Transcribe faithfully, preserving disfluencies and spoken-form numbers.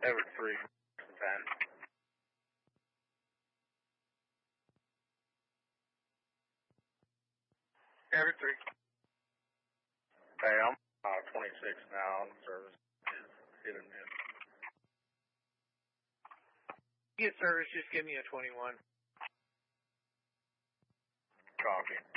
Everett three, ten. Everett three. Hey, I'm uh, twenty-six now on service. Hit and miss. Get service, just give me a twenty-one. Copy.